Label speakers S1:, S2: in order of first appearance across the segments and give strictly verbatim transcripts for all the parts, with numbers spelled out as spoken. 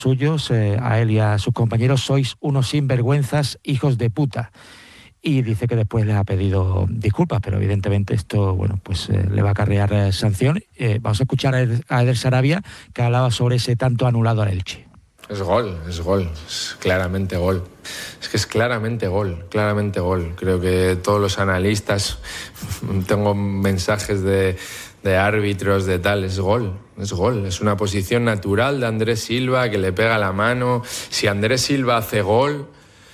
S1: suyos, eh, a él y a sus compañeros: sois unos sinvergüenzas, hijos de puta. Y dice que después les ha pedido disculpas, pero evidentemente esto, bueno, pues eh, le va a acarrear eh, sanción. Eh, vamos a escuchar a Eder, a Eder Sarabia, que hablaba sobre ese tanto anulado al Elche.
S2: Es gol, es gol, es claramente gol. Es que es claramente gol, claramente gol. Creo que todos los analistas, tengo mensajes de, de árbitros, de tal, es gol, es gol. Es una posición natural de Andrés Silva, que le pega la mano. Si Andrés Silva hace gol,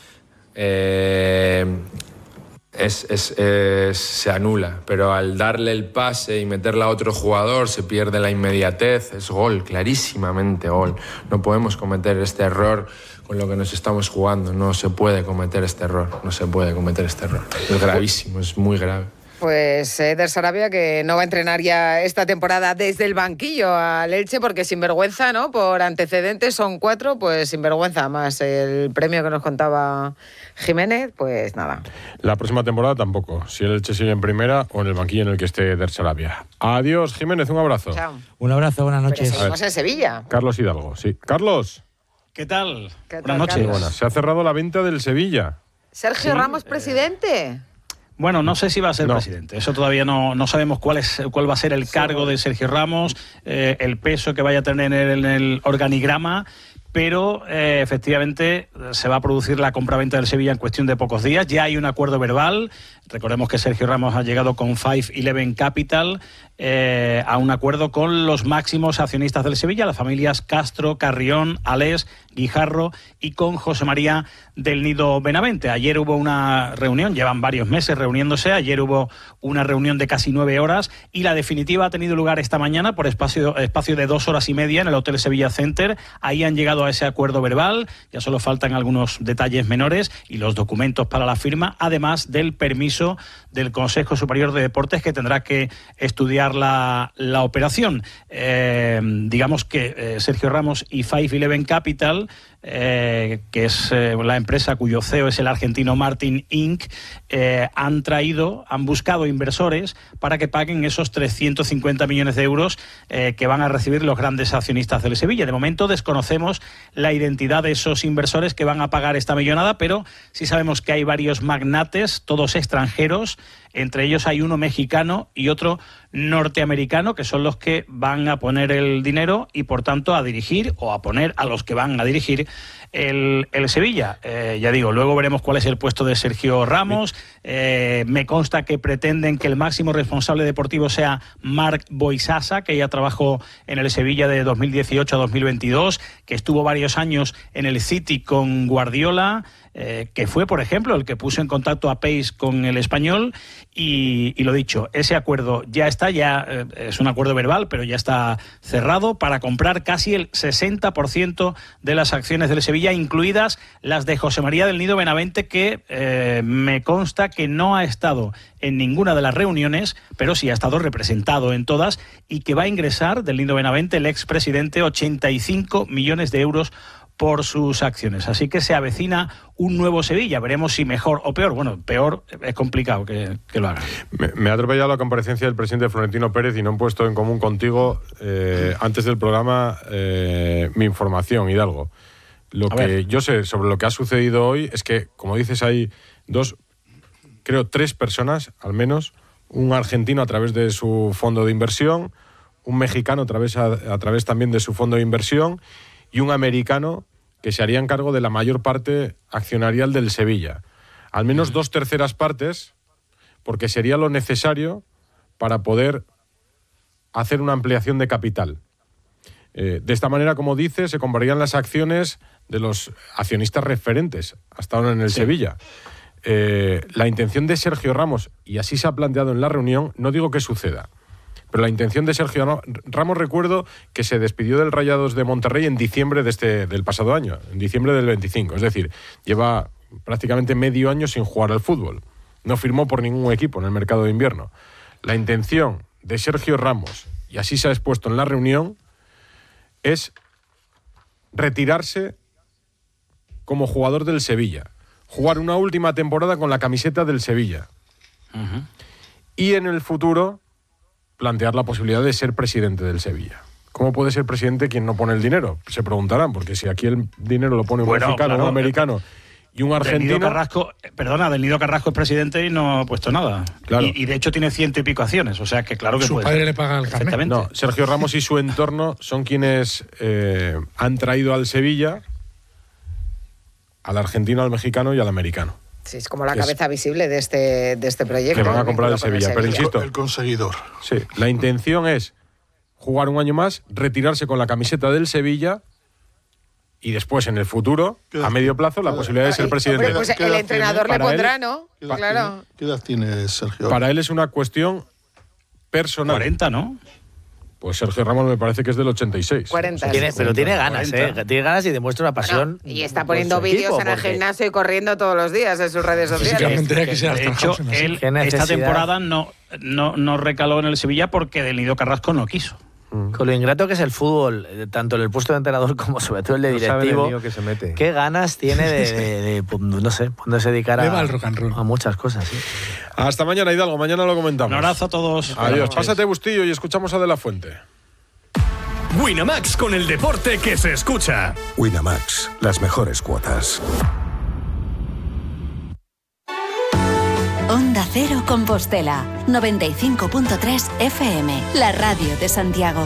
S2: eh, es, es, es, se anula. Pero al darle el pase y meterla a otro jugador, se pierde la inmediatez. Es gol, clarísimamente gol. No podemos cometer este error con lo que nos estamos jugando. No se puede cometer este error, no se puede cometer este error. Es gravísimo, es muy grave.
S3: Pues Eder Sarabia, que no va a entrenar ya esta temporada desde el banquillo al Elche, porque sinvergüenza, ¿no? Por antecedentes son cuatro, pues sinvergüenza, más el premio que nos contaba Jiménez, pues nada.
S4: La próxima temporada tampoco, si el Elche sigue en primera o en el banquillo en el que esté Eder Sarabia. Adiós, Jiménez, un abrazo.
S3: Chao.
S1: Un abrazo, buenas noches.
S3: Pero seguimos en Sevilla.
S4: Carlos Hidalgo, sí. Carlos.
S5: ¿Qué tal?
S3: ¿Qué tal,
S5: Buenas noches.
S3: Carlos?
S4: Buenas. Se ha cerrado la venta del Sevilla.
S3: Sergio
S5: Sí,
S3: Ramos, presidente.
S5: Bueno, no sé si va a ser
S4: No.
S5: presidente. Eso todavía no, no sabemos cuál es cuál va a ser el cargo de Sergio Ramos, eh, el peso que vaya a tener en el, en el organigrama. Pero eh, efectivamente se va a producir la compraventa del Sevilla en cuestión de pocos días. Ya hay un acuerdo verbal. Recordemos que Sergio Ramos ha llegado con cinco eleven Capital eh, a un acuerdo con los máximos accionistas del Sevilla, las familias Castro, Carrión, Alés, Guijarro y con José María del Nido Benavente. Ayer hubo una reunión, llevan varios meses reuniéndose, ayer hubo una reunión de casi nueve horas y la definitiva ha tenido lugar esta mañana por espacio, espacio de dos horas y media en el Hotel Sevilla Center. Ahí han llegado a ese acuerdo verbal, ya solo faltan algunos detalles menores y los documentos para la firma, además del permiso del Consejo Superior de Deportes, que tendrá que estudiar la, la operación. Eh, digamos que eh, Sergio Ramos y cinco eleven Capital, eh, que es eh, la empresa cuyo C E O es el argentino Martin Incorporated, eh, han traído, han buscado inversores para que paguen esos trescientos cincuenta millones de euros eh, que van a recibir los grandes accionistas del Sevilla. De momento desconocemos la identidad de esos inversores que van a pagar esta millonada, pero sí sabemos que hay varios magnates, todos extranjeros. Entre ellos hay uno mexicano y otro norteamericano, que son los que van a poner el dinero y, por tanto, a dirigir o a poner a los que van a dirigir el, el Sevilla. Eh, ya digo, luego veremos cuál es el puesto de Sergio Ramos. Eh, me consta que pretenden que el máximo responsable deportivo sea Marc Boisasa, que ya trabajó en el Sevilla de dos mil dieciocho a dos mil veintidós, que estuvo varios años en el City con Guardiola, eh, que fue, por ejemplo, el que puso en contacto a Pace con el Español. Y, y lo dicho, ese acuerdo ya está, ya eh, es un acuerdo verbal, pero ya está cerrado para comprar casi el sesenta por ciento de las acciones del Sevilla, incluidas las de José María del Nido Benavente, que eh, me consta que no ha estado en ninguna de las reuniones, pero sí ha estado representado en todas, y que va a ingresar del Nido Benavente, el expresidente, ochenta y cinco millones de euros por sus acciones. Así que se avecina un nuevo Sevilla. Veremos si mejor o peor. Bueno, peor es complicado que, que lo haga.
S4: Me, me ha atropellado la comparecencia del presidente Florentino Pérez y no he puesto en común contigo, eh, antes del programa, eh, mi información, Hidalgo. Lo
S5: A
S4: que
S5: ver.
S4: yo sé sobre lo que ha sucedido hoy es que, como dices, hay dos, creo, tres personas, al menos, un argentino a través de su fondo de inversión, un mexicano a través, a, a través también de su fondo de inversión, y un americano que se harían cargo de la mayor parte accionarial del Sevilla. Al menos dos terceras partes, porque sería lo necesario para poder hacer una ampliación de capital. Eh, de esta manera, como dice, se comprarían las acciones de los accionistas referentes hasta ahora en el
S5: Sí.
S4: Sevilla. Eh, la intención de Sergio Ramos, y así se ha planteado en la reunión, no digo que suceda, pero la intención de Sergio Ramos, recuerdo que se despidió del Rayados de Monterrey en diciembre de este, del pasado año, en diciembre del veinticinco. Es decir, lleva prácticamente medio año sin jugar al fútbol. No firmó por ningún equipo en el mercado de invierno. La intención de Sergio Ramos, y así se ha expuesto en la reunión, es retirarse como jugador del Sevilla. Jugar una última temporada con la camiseta del Sevilla. Uh-huh. Y en el futuro plantear la posibilidad de ser presidente del Sevilla, ¿cómo puede ser presidente quien no pone el dinero? Se preguntarán, porque si aquí el dinero lo pone un
S5: Bueno,
S4: mexicano,
S5: claro,
S4: un americano y un argentino...
S5: Del Nido Carrasco, perdona, Del Nido Carrasco es presidente y no ha puesto nada.
S4: Claro.
S5: Y, y de hecho tiene ciento y pico acciones, o sea que claro que
S6: Su
S5: puede
S6: padre
S5: ser.
S6: le paga el carnet.
S5: Perfectamente.
S4: No, Sergio Ramos y su entorno son quienes eh, han traído al Sevilla al argentino, al mexicano y al americano.
S3: Sí, es como la
S4: Que es-
S3: cabeza visible de este, de este proyecto.
S4: Que van a comprar el
S3: vínculo con
S4: Sevilla, pero insisto-
S6: El conseguidor.
S4: Sí, la intención es jugar un año más, retirarse con la camiseta del Sevilla y después, en el futuro, a medio plazo, la posibilidad de ser
S3: Ay,
S4: presidente.
S3: hombre, pues
S6: ¿Qué
S3: el
S6: edad
S3: entrenador
S4: tiene?
S3: le
S4: Para
S3: pondrá,
S4: él-
S3: ¿no?
S6: ¿Qué edad
S3: Claro.
S6: tiene- ¿Qué edad tiene Sergio?
S4: Para él es una cuestión personal.
S5: cuarenta, ¿no?
S4: Pues Sergio Ramos me parece que es del ochenta y seis.
S3: cuarenta.
S7: Tiene, pero tiene ganas,
S5: cuarenta.
S7: ¿eh? Tiene ganas y demuestra una pasión.
S3: No, y está
S7: por
S3: poniendo
S7: su
S3: vídeos
S7: equipo,
S3: en el
S7: porque-
S3: gimnasio y corriendo todos los días en sus redes sociales.
S6: Físicamente hay que ser
S5: De hecho,
S6: Alsterhausen, así.
S5: él
S7: Qué
S5: esta
S7: necesidad.
S5: temporada no, no, no recaló en el Sevilla porque Del Nido Carrasco no quiso.
S7: Con lo ingrato que es el fútbol, eh, tanto en el puesto de entrenador como sobre todo el de
S8: No saben el
S7: directivo,
S8: lío que se mete.
S7: qué ganas tiene de, de- de, pues, no sé, poderse dedicar
S6: Le va
S7: a,
S6: al rock and roll.
S7: a muchas cosas. ¿sí?
S4: Hasta mañana, Hidalgo. Mañana lo comentamos.
S5: Un abrazo a todos. Buenas
S4: Adiós.
S5: noches.
S4: Pásate, Bustillo, y escuchamos a De La Fuente.
S9: Winamax, con el deporte que se escucha.
S10: Winamax, las mejores cuotas.
S11: Onda Cero Compostela, noventa y cinco punto tres F M, la radio de Santiago.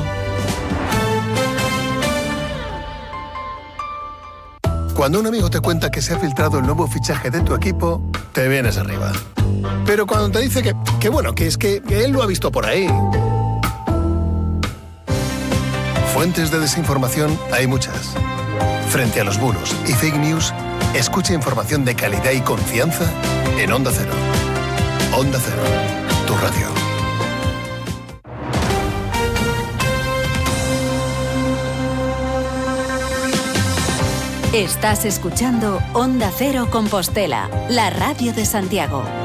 S12: Cuando un amigo te cuenta que se ha filtrado el nuevo fichaje de tu equipo, te vienes arriba. Pero cuando te dice que, que bueno, que es que, que él lo ha visto por ahí. Fuentes de desinformación hay muchas. Frente a los bulos y fake news, escucha información de calidad y confianza en Onda Cero. Onda Cero, tu radio.
S11: Estás escuchando Onda Cero Compostela, la radio de Santiago.